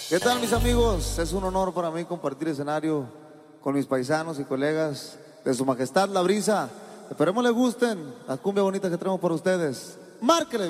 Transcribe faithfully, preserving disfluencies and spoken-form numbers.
¿Qué tal, mis amigos? Es un honor para mí compartir escenario con mis paisanos y colegas de Su Majestad La Brisa. Esperemos les gusten la cumbia bonita que traemos para ustedes. ¡Márquele!